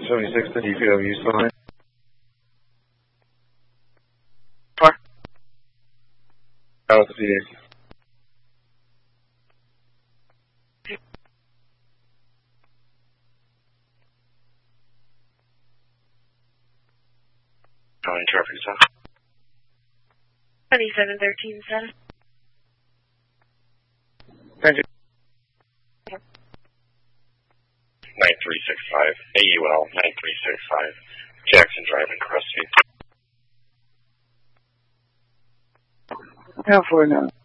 276 to DPW sign. Out of the PDA. Traffic stop. 2713, sir. Thank you. 9365, AUL 9365, Jackson Drive in Crestview. Yeah, for now.